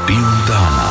Šampijun dana.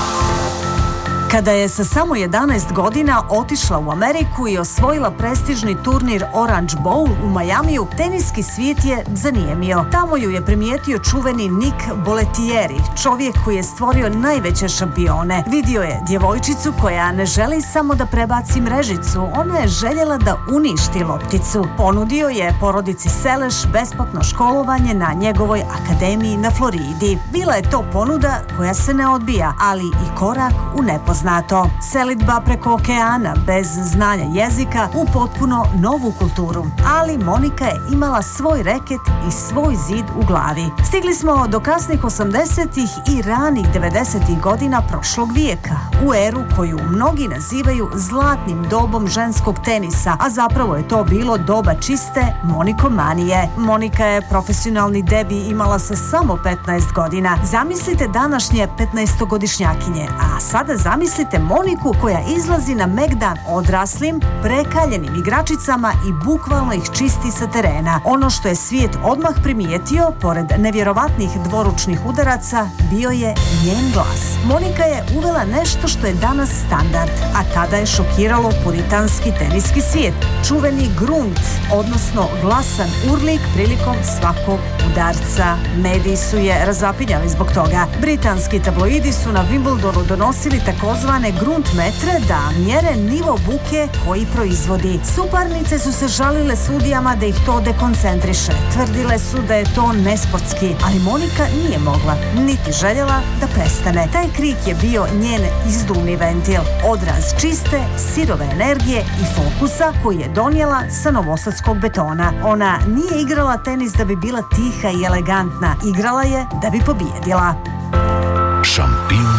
Kada je sa samo 11 godina otišla u Ameriku i osvojila prestižni turnir Orange Bowl u Majamiju, teniski svijet je zanijemio. Tamo ju je primijetio čuveni Nick Bollettieri, čovjek koji je stvorio najveće šampione. Vidio je djevojčicu koja ne želi samo da prebaci mrežicu, ona je željela da uništi lopticu. Ponudio je porodici Seleš besplatno školovanje na njegovoj akademiji na Floridi. Bila je to ponuda koja se ne odbija, ali i korak u nepoznato. Selidba preko okeana, bez znanja jezika, u potpuno novu kulturu. Ali Monika je imala svoj reket i svoj zid u glavi. Stigli smo do kasnih 80-ih i ranih 90-ih godina prošlog vijeka, u eru koju mnogi nazivaju zlatnim dobom ženskog tenisa, a zapravo je to bilo doba čiste monikomanije. Monika je profesionalni debi imala sa samo 15 godina. Zamislite današnje 15-godišnjakinje, a sada zamislite Moniku koja izlazi na megdan odraslim, prekaljenim igračicama i bukvalno ih čisti sa terena. Ono što je svijet odmah primijetio, pored nevjerovatnih dvoručnih udaraca, bio je njen glas. Monika je uvela nešto što je danas standard, a tada je šokiralo puritanski teniski svijet. Čuveni grunt, odnosno glasan urlik prilikom svakog udarca. Mediji su je razapinjali zbog toga. Britanski tabloidi su na Wimbledonu donosili takozvane grunt metre da mjere nivo buke koji proizvodi. Suparnice su se žalile sudijama da ih to dekoncentriše. Tvrdile su da je to nesportski, ali Monika nije mogla, niti željela da prestane. Taj krik je bio njen izduvni ventil, odraz čiste, sirove energije i fokusa koji je donijela sa novosadskog betona. Ona nije igrala tenis da bi bila tiha i elegantna, igrala je da bi pobijedila. Šampijun